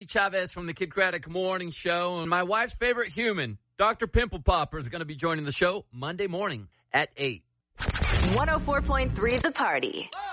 Jackie Chavez from the Kid Craddock Morning Show. And my wife's favorite human, Dr. Pimple Popper, is going to be joining the show Monday morning at 8. 104.3 The Party.